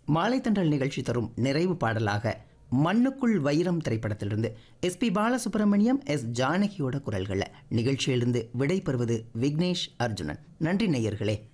மாலை தண்டல் நிகழ்ச்சி தரும் நிறைவு பாடலாக மண்ணுக்குள் வைரம் திரைப்படத்திலிருந்து எஸ்பி பாலசுப்ரமணியம், எஸ் ஜானகியோட குரல்களை நிகழ்ச்சியிலிருந்து விடை பெறுவது விக்னேஷ் அர்ஜுனன். நன்றி நேயர்களே.